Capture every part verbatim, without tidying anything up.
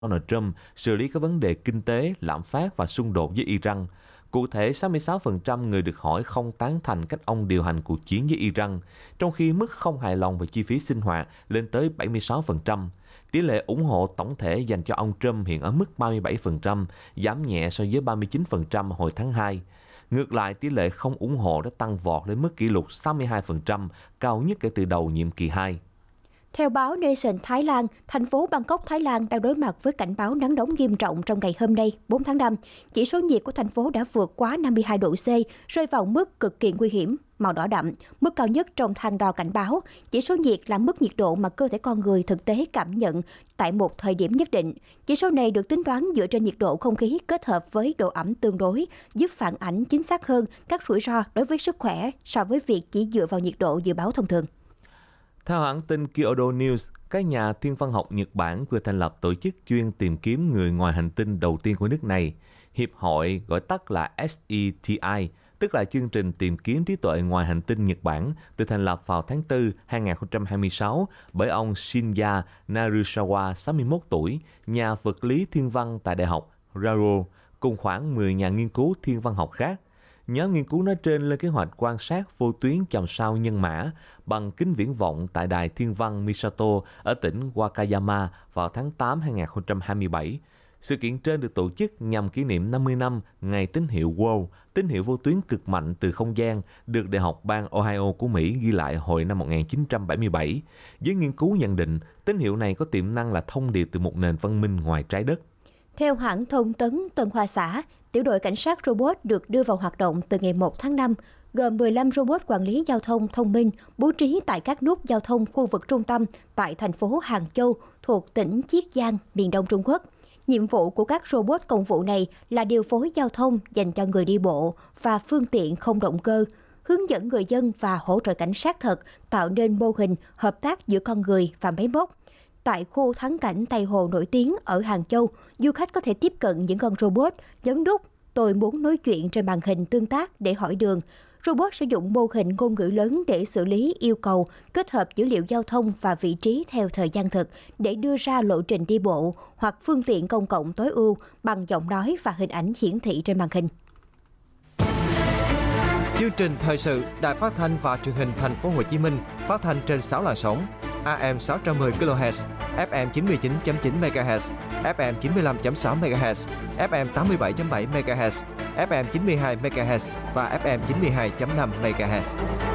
Donald Trump xử lý các vấn đề kinh tế, lạm phát và xung đột với Iran. Cụ thể, sáu mươi sáu phần trăm người được hỏi không tán thành cách ông điều hành cuộc chiến với Iran, trong khi mức không hài lòng về chi phí sinh hoạt lên tới bảy mươi sáu phần trăm. Tỷ lệ ủng hộ tổng thể dành cho ông Trump hiện ở mức ba mươi bảy phần trăm, giảm nhẹ so với ba mươi chín phần trăm hồi tháng hai. Ngược lại, tỷ lệ không ủng hộ đã tăng vọt lên mức kỷ lục sáu mươi hai phần trăm, cao nhất kể từ đầu nhiệm kỳ hai. Theo báo Nation Thái Lan, thành phố Bangkok, Thái Lan đang đối mặt với cảnh báo nắng nóng nghiêm trọng trong ngày hôm nay, bốn tháng năm. Chỉ số nhiệt của thành phố đã vượt quá năm mươi hai độ C, rơi vào mức cực kỳ nguy hiểm, màu đỏ đậm, mức cao nhất trong thang đo cảnh báo. Chỉ số nhiệt là mức nhiệt độ mà cơ thể con người thực tế cảm nhận tại một thời điểm nhất định. Chỉ số này được tính toán dựa trên nhiệt độ không khí kết hợp với độ ẩm tương đối, giúp phản ánh chính xác hơn các rủi ro đối với sức khỏe so với việc chỉ dựa vào nhiệt độ dự báo thông thường. Theo hãng tin Kyodo News, các nhà thiên văn học Nhật Bản vừa thành lập tổ chức chuyên tìm kiếm người ngoài hành tinh đầu tiên của nước này. Hiệp hội gọi tắt là S E T I, tức là chương trình tìm kiếm trí tuệ ngoài hành tinh Nhật Bản, được thành lập vào tháng tư năm hai nghìn không trăm hai mươi sáu bởi ông Shinya Narusawa, sáu mươi mốt tuổi, nhà vật lý thiên văn tại Đại học Raro, cùng khoảng mười nhà nghiên cứu thiên văn học khác. Nhóm nghiên cứu nói trên lên kế hoạch quan sát vô tuyến chòm sao nhân mã bằng kính viễn vọng tại đài thiên văn Misato ở tỉnh Wakayama vào tháng tám năm hai nghìn không trăm hai mươi bảy. Sự kiện trên được tổ chức nhằm kỷ niệm năm mươi năm ngày tín hiệu W O W, tín hiệu vô tuyến cực mạnh từ không gian, được Đại học bang Ohio của Mỹ ghi lại hồi năm một nghìn chín trăm bảy mươi bảy. Giới nghiên cứu nhận định tín hiệu này có tiềm năng là thông điệp từ một nền văn minh ngoài trái đất. Theo hãng thông tấn Tân Hoa Xã, tiểu đội cảnh sát robot được đưa vào hoạt động từ ngày một tháng năm, gồm mười lăm robot quản lý giao thông thông minh bố trí tại các nút giao thông khu vực trung tâm tại thành phố Hàng Châu thuộc tỉnh Chiết Giang, miền đông Trung Quốc. Nhiệm vụ của các robot công vụ này là điều phối giao thông dành cho người đi bộ và phương tiện không động cơ, hướng dẫn người dân và hỗ trợ cảnh sát thật, tạo nên mô hình hợp tác giữa con người và máy móc. Tại khu thắng cảnh Tây Hồ nổi tiếng ở Hàng Châu, du khách có thể tiếp cận những con robot nhấn nút "Tôi muốn nói chuyện" trên màn hình tương tác để hỏi đường. Robot sử dụng mô hình ngôn ngữ lớn để xử lý yêu cầu, kết hợp dữ liệu giao thông và vị trí theo thời gian thực để đưa ra lộ trình đi bộ hoặc phương tiện công cộng tối ưu bằng giọng nói và hình ảnh hiển thị trên màn hình. Chương trình thời sự Đài Phát thanh và Truyền hình Thành phố Hồ Chí Minh phát thanh trên sáu làn sóng: A M sáu trăm mười ki lô héc, F M chín mươi chín phẩy chín mê ga héc, F M chín mươi lăm phẩy sáu mê ga héc, F M tám mươi bảy phẩy bảy mê ga héc, F M chín mươi hai mê ga héc và F M chín mươi hai phẩy năm mê ga héc.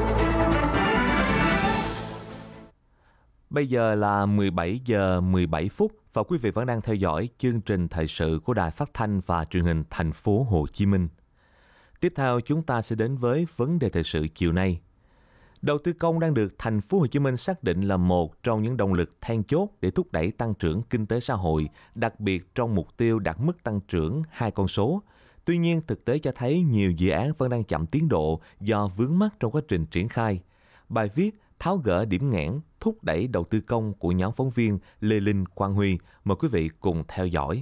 Bây giờ là mười bảy giờ mười bảy phút và quý vị vẫn đang theo dõi chương trình thời sự của Đài Phát thanh và Truyền hình Thành phố Hồ Chí Minh. Tiếp theo chúng ta sẽ đến với vấn đề thời sự chiều nay. Đầu tư công đang được Thành phố Hồ Chí Minh xác định là một trong những động lực then chốt để thúc đẩy tăng trưởng kinh tế xã hội, đặc biệt trong mục tiêu đạt mức tăng trưởng hai con số. Tuy nhiên, thực tế cho thấy nhiều dự án vẫn đang chậm tiến độ do vướng mắc trong quá trình triển khai. Bài viết tháo gỡ điểm nghẽn, thúc đẩy đầu tư công của nhóm phóng viên Lê Linh, Quang Huy. Mời quý vị cùng theo dõi.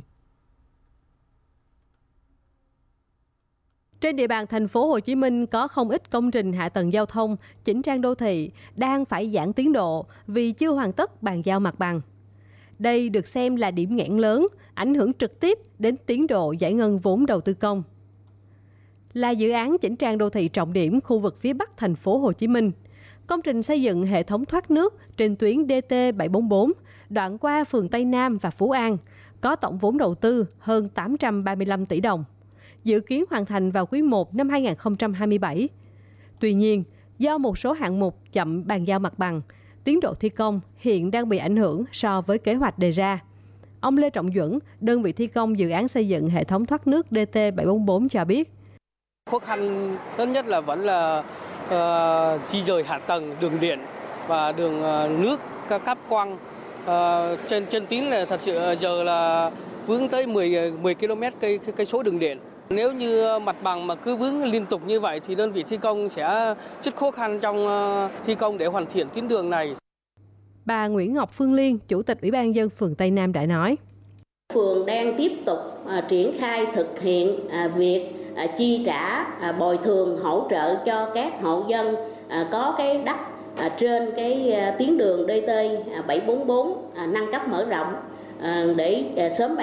Trên địa bàn thành phố Hồ Chí Minh có không ít công trình hạ tầng giao thông, chỉnh trang đô thị đang phải giãn tiến độ vì chưa hoàn tất bàn giao mặt bằng. Đây được xem là điểm nghẽn lớn, ảnh hưởng trực tiếp đến tiến độ giải ngân vốn đầu tư công. Là dự án chỉnh trang đô thị trọng điểm khu vực phía Bắc thành phố Hồ Chí Minh, công trình xây dựng hệ thống thoát nước trên tuyến D T bảy bốn bốn, đoạn qua phường Tây Nam và Phú An, có tổng vốn đầu tư hơn tám trăm ba mươi lăm tỷ đồng. Dự kiến hoàn thành vào quý một năm hai nghìn không trăm hai mươi bảy. Tuy nhiên, do một số hạng mục chậm bàn giao mặt bằng, tiến độ thi công hiện đang bị ảnh hưởng so với kế hoạch đề ra. Ông Lê Trọng Duẩn, đơn vị thi công dự án xây dựng hệ thống thoát nước D T bảy bốn bốn cho biết. Khó khăn lớn nhất là vẫn là uh, di dời hạ tầng đường điện và đường uh, nước, các cáp quăng. Uh, trên trên tuyến là thật sự giờ là vướng tới mười ki lô mét cây cây số đường điện. Nếu như mặt bằng mà cứ vướng liên tục như vậy thì đơn vị thi công sẽ rất khó khăn trong thi công để hoàn thiện tuyến đường này. Bà Nguyễn Ngọc Phương Liên, Chủ tịch Ủy ban nhân dân phường Tây Nam đã nói. Phường đang tiếp tục uh, triển khai thực hiện uh, việc uh, chi trả uh, bồi thường hỗ trợ cho các hộ dân uh, có cái đất uh, trên cái uh, tuyến đường D T bảy bốn bốn uh, nâng cấp mở rộng. để sớm